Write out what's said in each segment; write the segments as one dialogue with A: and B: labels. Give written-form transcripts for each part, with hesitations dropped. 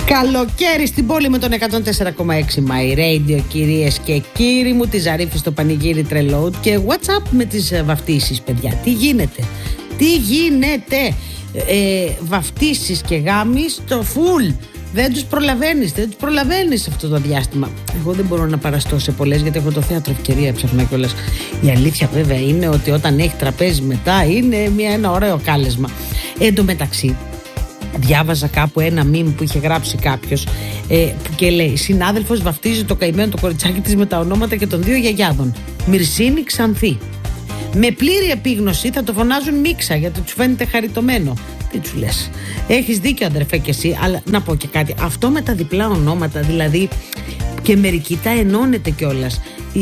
A: Καλοκαίρι στην πόλη με τον 104,6 My Radio, κυρίες και κύριοι μου. Τη Ζαρίφη στο πανηγύρι τρελό και WhatsApp με τις βαφτίσεις, παιδιά. Τι γίνεται? Βαφτίσεις και γάμοι στο full. Δεν τους προλαβαίνεις αυτό το διάστημα. Εγώ δεν μπορώ να παραστώ σε πολλές, γιατί έχω το θέατρο ευκαιρία, έψαχνα κιόλας. Η αλήθεια βέβαια είναι ότι όταν έχει τραπέζι μετά είναι ένα ωραίο κάλεσμα. Εν τω μεταξύ, διάβαζα κάπου ένα meme που είχε γράψει κάποιος και λέει: συνάδελφος βαφτίζει το καημένο το κοριτσάκι της με τα ονόματα και των δύο γιαγιάδων. Μυρσίνη Ξανθή. Με πλήρη επίγνωση θα το φωνάζουν Μίξα, γιατί τους φαίνεται χαριτωμένο. Τι τους λες? Έχεις δίκιο, αδερφέ, και εσύ, αλλά να πω και κάτι. Αυτό με τα διπλά ονόματα, δηλαδή, και μερικοί τα ενώνεται κιόλας. Η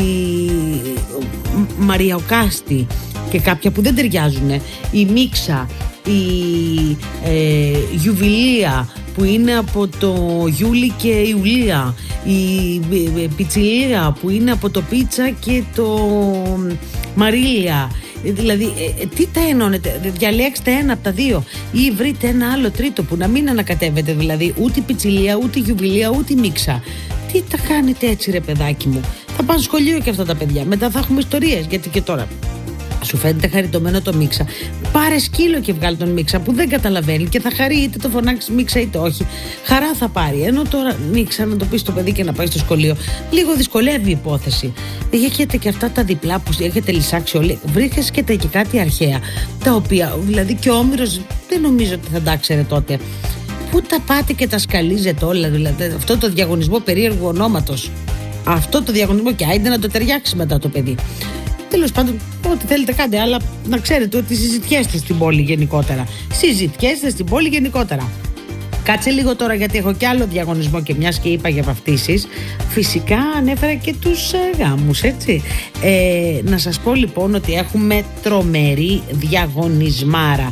A: Μαριαοκάστη και κάποια που δεν ταιριάζουν. Η Μίξα, η Γιουβιλία που είναι από το Γιούλη και Ιουλία, η Πιτσιλία που είναι από το Πίτσα και το Μαρίλια. Δηλαδή, τι τα ενώνετε? Διαλέξτε ένα από τα δύο ή βρείτε ένα άλλο τρίτο που να μην ανακατεύετε. Δηλαδή, ούτε η Πιτσιλία, ούτε η Γιουβιλία, ούτε η Μίξα. Τι τα κάνετε έτσι, ρε παιδάκι μου? Θα πάνε σχολείο και αυτά τα παιδιά. Μετά θα έχουμε ιστορίες. Γιατί και τώρα σου φαίνεται χαριτωμένο το Μίξα, πάρε σκύλο και βγάλει τον Μίξα που δεν καταλαβαίνει και θα χαρεί, είτε το φωνάξει Μίξα είτε όχι. Χαρά θα πάρει. Ενώ τώρα Μίξα να το πει στο παιδί και να πάει στο σχολείο, λίγο δυσκολεύει η υπόθεση. Έχετε και αυτά τα διπλά που έχετε λυσάξει όλοι. Βρίσκεται και κάτι αρχαία, τα οποία δηλαδή και ο Όμηρος δεν νομίζω ότι θα τα ξέρει τότε. Πού τα πάτε και τα σκαλίζετε όλα, δηλαδή αυτό το διαγωνισμό περίεργου ονόματος. Αυτό το διαγωνισμό, και άιντε να το ταιριάξει μετά το παιδί. Τέλος πάντων, ό,τι θέλετε κάντε, αλλά να ξέρετε ότι συζητιέστε στην πόλη γενικότερα. Κάτσε λίγο τώρα, γιατί έχω κι άλλο διαγωνισμό, και μιας και είπα για βαφτίσεις, φυσικά ανέφερα και τους γάμους, έτσι. Να σας πω λοιπόν ότι έχουμε τρομερή διαγωνισμάρα.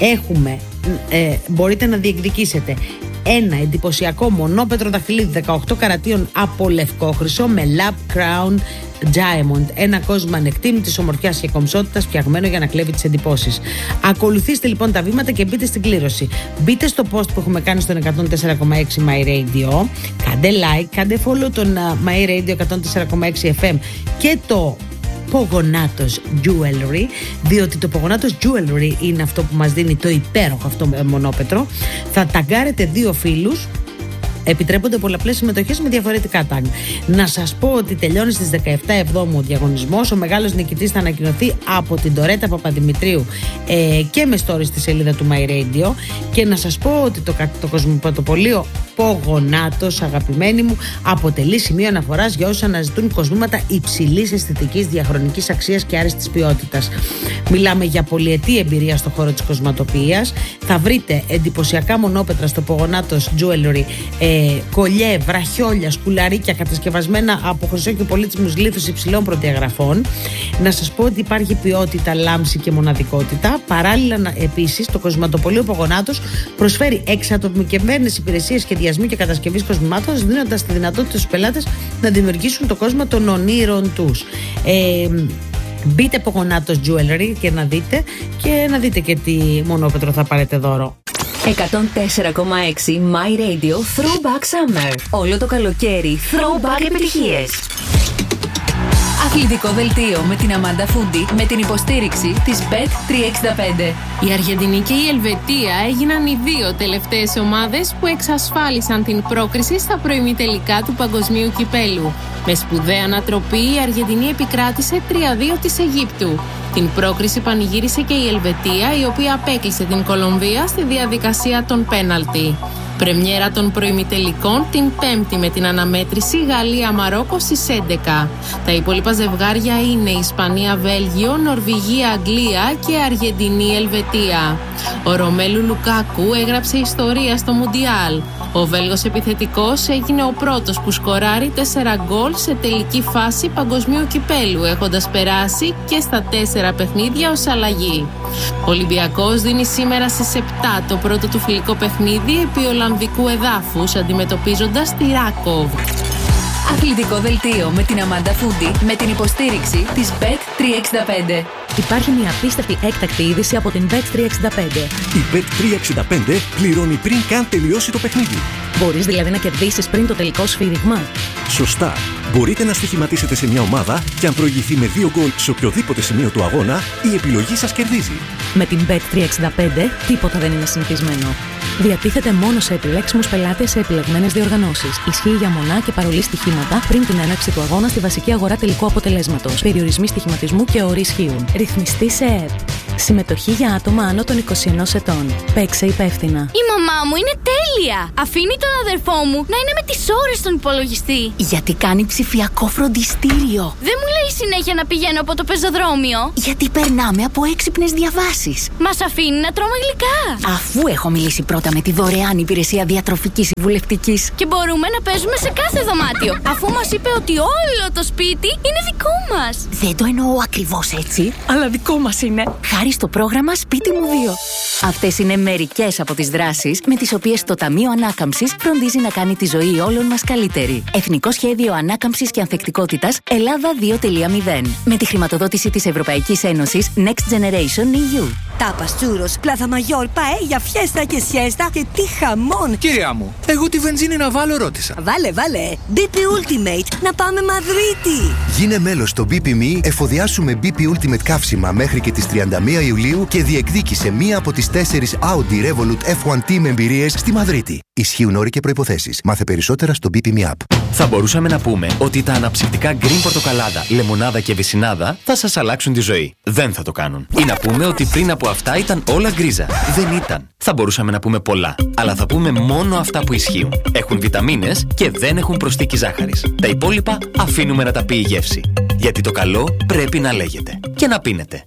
A: Μπορείτε να διεκδικήσετε ένα εντυπωσιακό μονόπετρο δαχτυλίδι 18 καρατίων από λευκό χρυσό με Lab Crown Diamond. Ένα κόσμημα ανεκτήμητης ομορφιάς και κομψότητας, φτιαγμένο για να κλέβει τις εντυπώσεις. Ακολουθήστε λοιπόν τα βήματα και μπείτε στην κλήρωση. Μπείτε στο post που έχουμε κάνει στον 104,6 My Radio. Κάντε like, κάντε follow τον My Radio 104,6 FM και το Πογονάτος Jewelry, διότι το Πογονάτος Jewelry είναι αυτό που μας δίνει το υπέροχο αυτό μονόπετρο. Θα ταγκάρετε 2 φίλους. Επιτρέπονται πολλαπλές συμμετοχές με διαφορετικά tag. Να σας πω ότι τελειώνει στις 17 Εβδόμου ο διαγωνισμός. Ο μεγάλος νικητής θα ανακοινωθεί από την Ντορέτα Παπαδημητρίου και με stories στη σελίδα του My Radio. Και να σας πω ότι το κοσμοπατοπολείο Πογονάτος, αγαπημένοι μου, αποτελεί σημείο αναφοράς για όσους αναζητούν κοσμήματα υψηλής αισθητικής, διαχρονικής αξίας και άριστης ποιότητας. Μιλάμε για πολυετή εμπειρία στον χώρο της κοσματοποιίας. Θα βρείτε εντυπωσιακά μονόπετρα στο Πογονάτος Jewelry, κολλιέ, βραχιόλια, σκουλαρίκια κατασκευασμένα από χρυσό και πολύτιμους λίθους υψηλών προδιαγραφών. Να σας πω ότι υπάρχει ποιότητα, λάμψη και μοναδικότητα. Παράλληλα, επίσης, το κοσματοπολείο Πογονάτος προσφέρει εξατομικευμένες υπηρεσίες σχεδιασμού και κατασκευής κοσμημάτων, δίνοντας τη δυνατότητα στους πελάτες να δημιουργήσουν το κόσμο των ονείρων τους. Μπείτε Πογονάτος Jewelry και να δείτε και τι μονόπετρο θα πάρετε δώρο.
B: 104,6 My Radio Throwback Summer. Όλο το καλοκαίρι Throwback επιτυχίες. Αθλητικό δελτίο με την Αμάντα Φούντι με την υποστήριξη της Bet365.
C: Η Αργεντινή και η Ελβετία έγιναν οι 2 τελευταίες ομάδες που εξασφάλισαν την πρόκριση στα προημιτελικά του Παγκοσμίου Κυπέλου. Με σπουδαία ανατροπή, η Αργεντινή επικράτησε 3-2 της Αιγύπτου. Την πρόκριση πανηγύρισε και η Ελβετία, η οποία απέκλεισε την Κολομβία στη διαδικασία των πέναλτι. Πρεμιέρα των προημιτελικών την Πέμπτη με την αναμέτρηση Γαλλία-Μαρόκο στις 11. Τα υπόλοιπα ζευγάρια είναι Ισπανία-Βέλγιο, Νορβηγία-Αγγλία και Αργεντινή-Ελβετία. Ο Ρωμέλου Λουκάκου έγραψε ιστορία στο Μουντιάλ. Ο Βέλγος επιθετικός έγινε ο πρώτος που σκοράρει 4 γκολ σε τελική φάση Παγκοσμίου Κυπέλου, έχοντας περάσει και στα 4 παιχνίδια ως αλλαγή. Ο Ολυμπιακός δίνει σήμερα στις 7 το πρώτο του φιλικό παιχνίδι επί Ολλανδικού εδάφους, αντιμετωπίζοντας τη Ράκοβ.
B: Αθλητικό δελτίο με την Αμάντα Φούντι με την υποστήριξη της Bet365.
D: Υπάρχει μια απίστευτη έκτακτη είδηση από την Bet365.
E: Η Bet365 πληρώνει πριν καν τελειώσει το παιχνίδι.
D: Μπορείς δηλαδή να κερδίσεις πριν το τελικό σφύριγμα.
E: Σωστά. Μπορείτε να στοιχηματίσετε σε μια ομάδα και αν προηγηθεί με 2 γκολ σε οποιοδήποτε σημείο του αγώνα, η επιλογή σας κερδίζει.
D: Με την Bet365 τίποτα δεν είναι συνηθισμένο. Διατίθεται μόνο σε επιλέξιμους πελάτες σε επιλεγμένες διοργανώσεις. Ισχύει για μονά και παρολί στοιχήματα πριν την έναρξη του αγώνα στη βασική αγορά τελικού αποτελέσματος. Περιορισμοί στοιχηματισμού και όροι ισχύουν. Ρυθμιστή σε ΕΕΠ. Συμμετοχή για άτομα άνω των 21 ετών. Παίξε υπεύθυνα.
F: Η μαμά μου είναι τέλεια! Αφήνει τον αδερφό μου να είναι με τις ώρες στον υπολογιστή.
G: Γιατί κάνει ψηφιακό φροντιστήριο.
F: Δεν μου λέει συνέχεια να πηγαίνω από το πεζοδρόμιο.
G: Γιατί περνάμε από έξυπνες διαβάσεις.
F: Μας αφήνει να τρώμε γλυκά.
G: Αφού έχω μιλήσει πρώτα με τη δωρεάν υπηρεσία διατροφικής συμβουλευτικής.
F: Και μπορούμε να παίζουμε σε κάθε δωμάτιο. Αφού μας είπε ότι όλο το σπίτι είναι δικό μας.
G: Δεν το εννοώ ακριβώς έτσι, αλλά δικό μας είναι. Χάρη στο πρόγραμμα Σπίτι μου 2. Αυτές είναι μερικές από τις δράσεις με τις οποίες το Ταμείο Ανάκαμψης φροντίζει να κάνει τη ζωή όλων μας καλύτερη. Εθνικό Σχέδιο Ανάκαμψης και Ανθεκτικότητας Ελλάδα 2.0. Με τη χρηματοδότηση της Ευρωπαϊκής Ένωσης Next Generation EU.
H: Tapas, churros, Plaza Mayor, paella, fiesta και siesta και τι χαμόν!
I: Κυρία μου, εγώ τη βενζίνη να βάλω ρώτησα.
H: Βάλε. BP Ultimate, να πάμε Μαδρίτη!
J: Γίνε μέλος στο BP.me, εφοδιάσου με BP Ultimate καύσιμα μέχρι και τις 31 Ιουλίου και διεκδίκησε μία από τις 4 Audi Revolut F1 Team εμπειρίες στη Μαδρίτη. Ισχύουν όροι και προϋποθέσεις. Μάθε περισσότερα στο BP.me app.
K: Θα μπορούσαμε να πούμε ότι τα αναψυκτικά Green πορτοκαλάδα, λεμονάδα και βυσσινάδα θα σας αλλάξουν τη ζωή. Δεν θα το κάνουν. Ή να πούμε ότι πριν από αυτά ήταν όλα γκρίζα. Δεν ήταν. Θα μπορούσαμε να πούμε πολλά. Αλλά θα πούμε μόνο αυτά που ισχύουν. Έχουν βιταμίνες και δεν έχουν προσθήκη ζάχαρης. Τα υπόλοιπα αφήνουμε να τα πει η γεύση. Γιατί το καλό πρέπει να λέγεται. Και να πίνετε.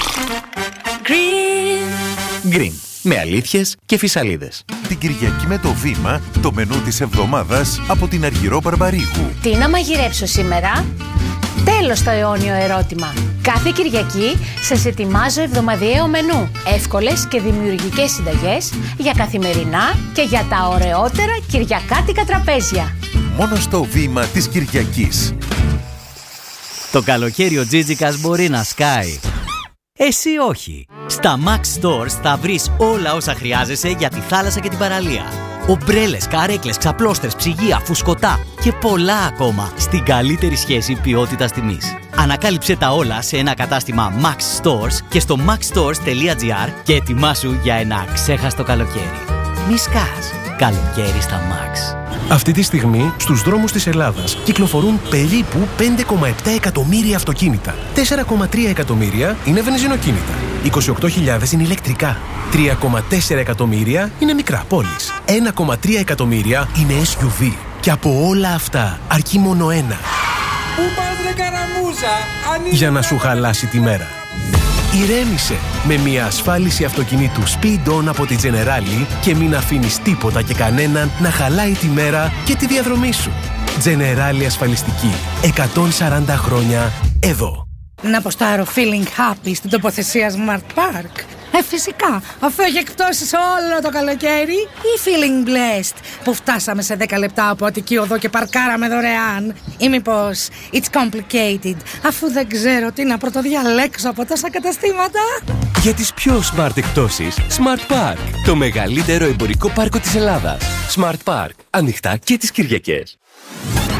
K: Green. Με αλήθειες και φυσαλίδες.
L: Την Κυριακή με το Βήμα, το μενού της εβδομάδας από την Αργυρό Μπαρμπαρίγου.
M: Τι να μαγειρέψω σήμερα? Τέλος το αιώνιο ερώτημα. Κάθε Κυριακή σας ετοιμάζω εβδομαδιαίο μενού. Εύκολες και δημιουργικές συνταγές για καθημερινά και για τα ωραιότερα κυριακάτικα τραπέζια.
L: Μόνο στο Βήμα της Κυριακής.
N: Το καλοκαίρι ο Τζίτζικας μπορεί να σκάει. Εσύ όχι. Στα Max Stores θα βρεις όλα όσα χρειάζεσαι για τη θάλασσα και την παραλία. Ομπρέλες, καρέκλες, ξαπλώστρες, ψυγεία, φουσκωτά και πολλά ακόμα στην καλύτερη σχέση ποιότητας-τιμής. Ανακάλυψε τα όλα σε ένα κατάστημα Max Stores και στο maxstores.gr και ετοιμάσου για ένα αξέχαστο καλοκαίρι. Μη σκάς. Καλοκαίρι στα Max.
O: Αυτή τη στιγμή στους δρόμους της Ελλάδας κυκλοφορούν περίπου 5,7 εκατομμύρια αυτοκίνητα. 4,3 εκατομμύρια είναι βενζινοκίνητα. 28.000 είναι ηλεκτρικά. 3,4 εκατομμύρια είναι μικρά πόλεις. 1,3 εκατομμύρια είναι SUV. Και από όλα αυτά αρκεί μόνο ένα.
I: Πού πας ρε καραμούζα,
O: για να σου χαλάσει τη μέρα. Ηρέμησε με μια ασφάλιση αυτοκινήτου Speed On από τη Generali και μην αφήνεις τίποτα και κανέναν να χαλάει τη μέρα και τη διαδρομή σου. Generali ασφαλιστική. 140 χρόνια εδώ.
P: Να αποστάρω Feeling Happy στην τοποθεσία Smart Park. Φυσικά, αφού έχει εκπτώσεις όλο το καλοκαίρι. Ή Feeling Blessed που φτάσαμε σε 10 λεπτά από Αττική Οδό και παρκάραμε δωρεάν. Ή μήπως It's Complicated, αφού δεν ξέρω τι να πρωτοδιαλέξω από τόσα καταστήματα.
Q: Για τις πιο smart εκπτώσεις, Smart Park, το μεγαλύτερο εμπορικό πάρκο της Ελλάδας. Smart Park, ανοιχτά και τις Κυριακές.